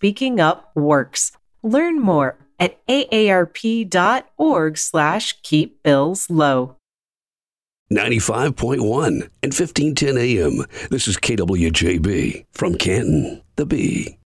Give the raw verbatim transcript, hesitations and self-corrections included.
speaking up works. Learn more at aarp.org slash keep bills low. ninety-five point one and fifteen ten A M. This is K W J B from Canton, the Bee.